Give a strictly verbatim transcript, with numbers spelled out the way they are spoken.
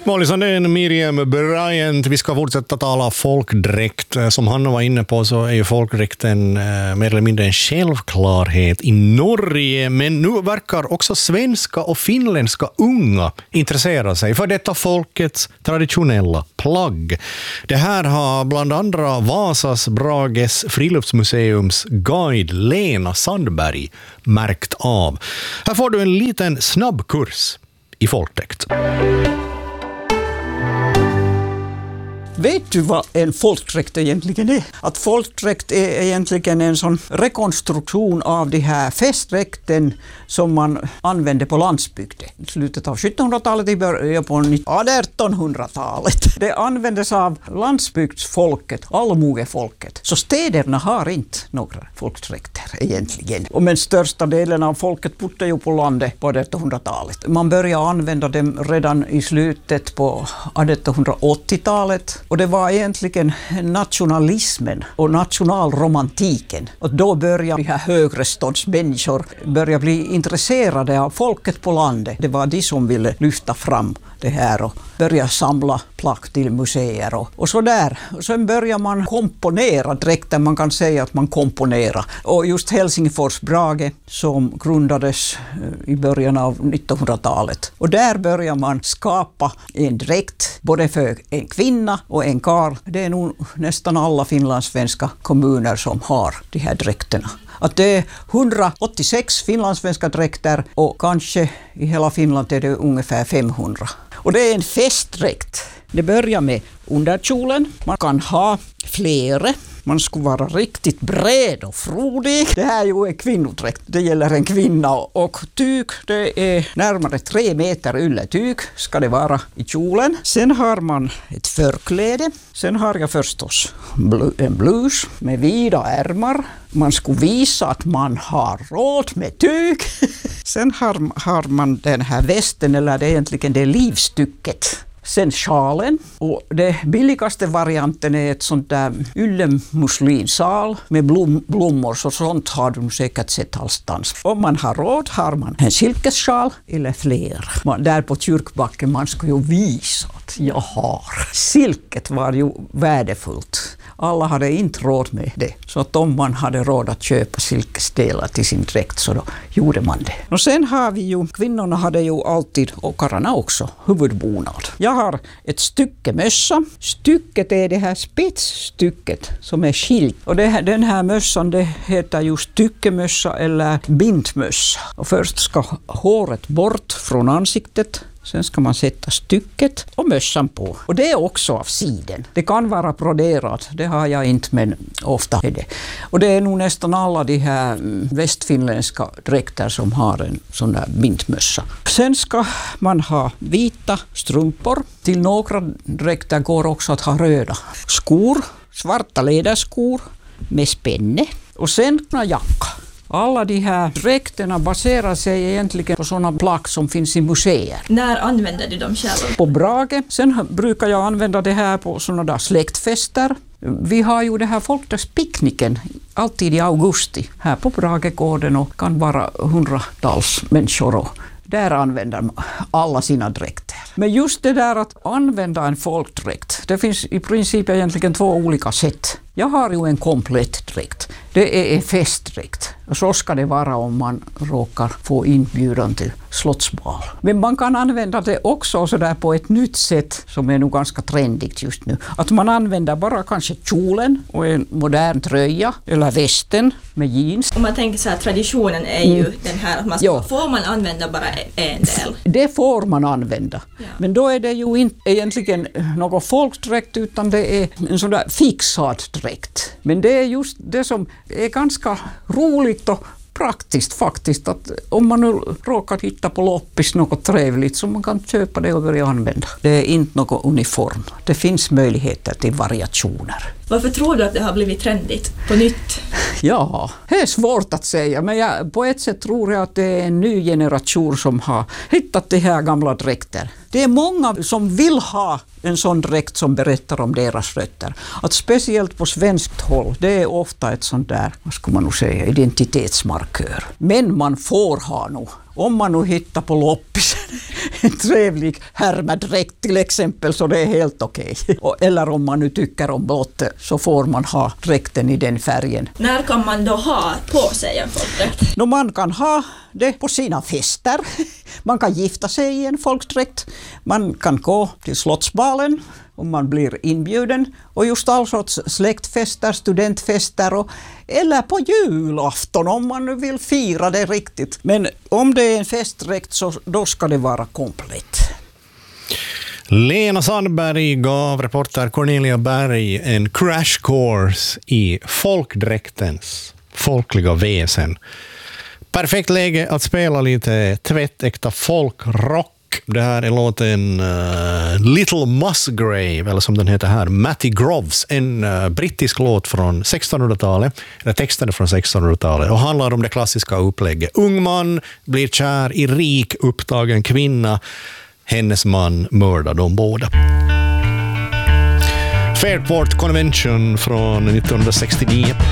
Molly Sandén, Miriam Bryant. Vi ska fortsätta tala folkdräkt. Som Hanna var inne på så är ju folkdräkten eh, mer eller mindre en självklarhet i Norge. Men nu verkar också svenska och finländska unga intressera sig för detta folkets traditionella plagg. Det här har bland andra Vasas Brages friluftsmuseums guide Lena Sandberg märkt av. Här får du en liten snabb kurs i folkdräkt. Vet du vad en folkdräkt egentligen är? Att folkdräkt är egentligen en sån rekonstruktion av de här festdräkten som man använde på landsbygden. I slutet av sjuttonhundratalet, i början på artonhundratalet. Det användes av landsbygdsfolket, allmogefolket. Så städerna har inte några folkdräkter egentligen. Men största delen av folket bodde ju på landet på artonhundratalet. Man började använda dem redan i slutet på artonhundraåttiotalet. Och det var egentligen nationalismen och nationalromantiken. Och då började de här högre ståndsmänniskor börja bli intresserade av folket på landet. Det var de som ville lyfta fram det här och börja samla plagg till museer och, och så där. Och sen börjar man komponera dräkter, man kan säga att man komponerar. Och just Helsingfors Brage som grundades i början av nittonhundratalet. Och där börjar man skapa en dräkt både för en kvinna och en karl. Det är nog nästan alla finlandssvenska kommuner som har de här dräkterna. Att det är hundraåttiosex finlandssvenska dräkter och kanske i hela Finland är det ungefär femhundra. Och det är en festdräkt. Det börjar med underkjolen. Man kan ha flera. Man skulle vara riktigt bred och frodig. Det här är ju en kvinnodräkt. Det gäller en kvinna. Och tyg, det är närmare tre meter ylletyg ska det vara i kjolen. Sen har man ett förkläde. Sen har jag förstås en blus med vida ärmar. Man skulle visa att man har råd med tyg. Sen har, har man den här västen, eller det är egentligen det livstycket. Sen sjalen, och det billigaste varianten är ett sånt där yllemuslinsal med blom, blommor, så sånt har du säkert sett allstans. Om man har råd har man en silkessjal eller fler. Man, där på kyrkbacken man ska ju visa att jag har. Silket var ju värdefullt. Alla hade inte råd med det. Så att om man hade råd att köpa silkesdelar till sin dräkt så då gjorde man det. Och sen har vi ju, kvinnorna hade ju alltid, och karlarna också, huvudbonad. Jag har ett stycke mössa. Stycket är det här spetsstycket som är skilt. Och det här, den här mössan det heter ju styckemössa eller bindmössa. Och först ska håret bort från ansiktet. Sen ska man sätta stycket och mössan på. Och det är också av siden. Det kan vara broderat, det har jag inte, men ofta är det. Och det är nog nästan alla de här västfinländska dräkter som har en sån där bindmössa. Sen ska man ha vita strumpor. Till några dräkter går också att ha röda skor, svarta läderskor med spänne. Och sen en jacka. Alla de här dräkterna baserar sig egentligen på sådana plagg som finns i museer. När använder du dem själv? På Brage. Sen brukar jag använda det här på sådana där släktfester. Vi har ju det här folkdräktspickniken alltid i augusti här på Bragegården och kan vara hundratals människor och där använder alla sina dräkter. Men just det där att använda en folkdräkt, det finns i princip egentligen två olika sätt. Jag har ju en komplett dräkt. Det är en festdräkt. Och så ska det vara om man råkar få inbjudan till slottsbal. Men man kan använda det också så där på ett nytt sätt som är nog ganska trendigt just nu. Att man använder bara kanske kjolen och en modern tröja eller västen med jeans. Om man tänker så här, traditionen är ju mm. den här att man ska, ja. får man använda bara en del? Det får man använda. Ja. Men då är det ju inte egentligen någon folkdräkt utan det är en sån där fixad dräkt. Men det är just det som är ganska roligt och praktiskt faktiskt, att om man nu råkar hitta på loppis något trevligt så man kan köpa det och börja använda. Det är inte någon uniform. Det finns möjligheter till variationer. Varför tror du att det har blivit trendigt på nytt? Ja, det är svårt att säga, men jag, på ett sätt tror jag att det är en ny generation som har hittat de här gamla dräkter. Det är många som vill ha en sån dräkt som berättar om deras rötter. Att speciellt på svenskt håll, det är ofta ett sånt där, vad ska man nog säga, identitetsmarkör. Men man får ha nog om man nu hittar på loppisen en trevlig härmadräkt till exempel, så det är helt okej. Okay. Eller om man nu tycker om blått, så får man ha dräkten i den färgen. När kan man då ha på sig en folkdräkt? No, man kan ha det på sina fester. Man kan gifta sig i en folkdräkt. Man kan gå till Slottsbalen om man blir inbjuden. Och just all sorts släktfester, studentfester och, eller på julafton om man nu vill fira det riktigt. Men om det är en festdräkt så då ska det vara komplett. Lena Sandberg gav reporter Cornelia Berg en crash course i folkdräktens folkliga väsen. Perfekt läge att spela lite tvättäkta folkrock. Det här är låten uh, Little Musgrave, eller som den heter här, Matty Groves, en uh, brittisk låt från sextonhundratalet, eller texten från sextonhundratalet, och handlar om det klassiska upplägget. Ung man blir kär i rik upptagen kvinna, hennes man mördar de båda. Fairport Convention från nittonhundrasextionio.